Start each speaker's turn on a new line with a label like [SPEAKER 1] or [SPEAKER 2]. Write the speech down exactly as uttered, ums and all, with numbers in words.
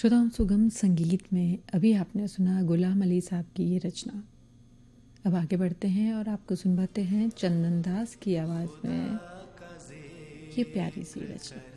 [SPEAKER 1] श्रोताओं, सुगम संगीत में अभी आपने सुना गुलाम अली साहब की ये रचना। अब आगे बढ़ते हैं और आपको सुनवाते हैं चंदन दास की आवाज़ में ये प्यारी सी रचना।